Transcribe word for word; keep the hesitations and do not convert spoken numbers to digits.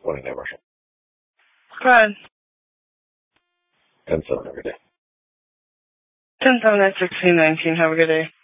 One in Emerson. Go ahead. ten seven every day. ten seven at sixteen nineteen. Have a good day.